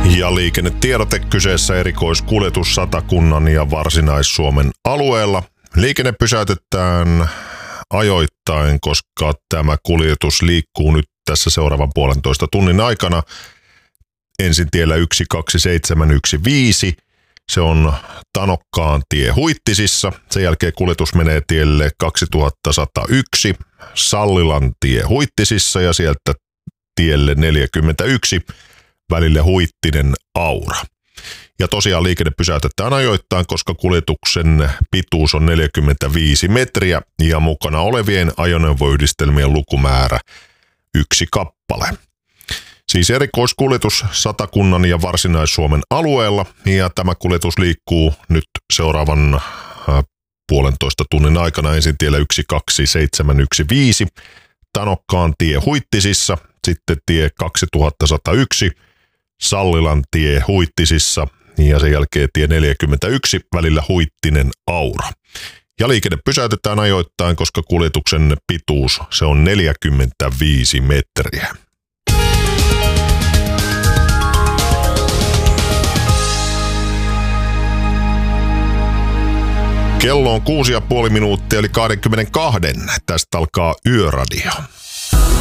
Ja liikennetiedote kyseessä erikoiskuljetus Satakunnan ja Varsinais-Suomen alueella. Liikenne pysäytetään ajoittain, koska tämä kuljetus liikkuu nyt tässä seuraavan 1,5 tunnin aikana. Ensin tiellä 12715. Se on Tanokkaan tie Huittisissa. Sen jälkeen kuljetus menee tielle 2101 Sallilan tie Huittisissa ja sieltä tielle 41 välille Huittinen Aura. Ja tosiaan liikenne pysäytetään ajoittain, koska kuljetuksen pituus on 45 metriä ja mukana olevien ajoneuvoyhdistelmien lukumäärä 1 kappale. Siis erikoiskuljetus Satakunnan ja Varsinais-Suomen alueella, ja tämä kuljetus liikkuu nyt seuraavan 1,5 tunnin aikana ensin tiellä 12715 Tanokkaan tie Huittisissa, sitten tie 2101 Sallilan tie Huittisissa ja sen jälkeen tie 41 välillä Huittinen Aura. Ja liikenne pysäytetään ajoittain, koska kuljetuksen pituus se on 45 metriä. Kello on 6,5 minuuttia eli 22. Tästä alkaa Yöradio.